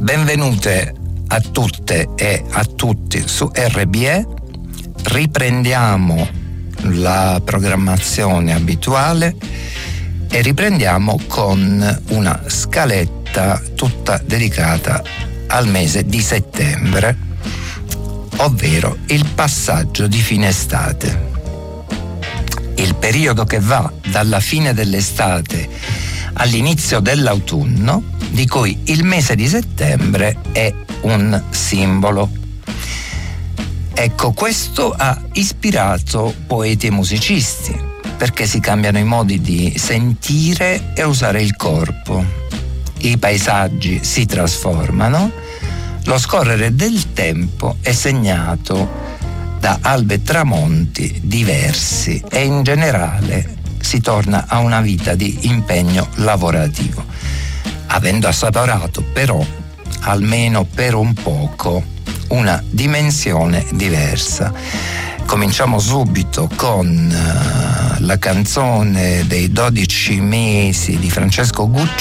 Benvenute a tutte e a tutti su RBE. Riprendiamo la programmazione abituale e riprendiamo con una scaletta tutta dedicata al mese di settembre, ovvero il passaggio di fine estate. Il periodo che va dalla fine dell'estate all'inizio dell'autunno, di cui il mese di settembre è un simbolo. Ecco, questo ha ispirato poeti e musicisti, perché si cambiano i modi di sentire e usare il corpo. I paesaggi si trasformano, lo scorrere del tempo è segnato da albe e tramonti diversi e in generale si torna a una vita di impegno lavorativo, avendo assaporato però, almeno per un poco, una dimensione diversa. Cominciamo subito con la canzone dei 12 mesi di Francesco Gucci,